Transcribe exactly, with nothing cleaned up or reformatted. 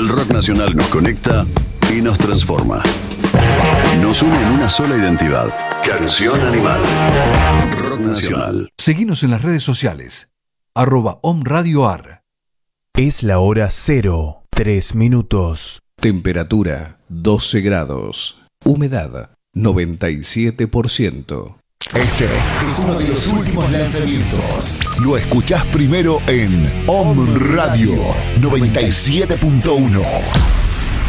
El rock nacional nos conecta y nos transforma. Nos une en una sola identidad. Canción Animal. Rock nacional. Seguinos en las redes sociales. Arroba omradioar. Es la hora cero, tres minutos. Temperatura doce grados. Humedad noventa y siete por ciento. Este es uno de los últimos lanzamientos. Lo escuchás primero en Om Radio noventa y siete punto uno.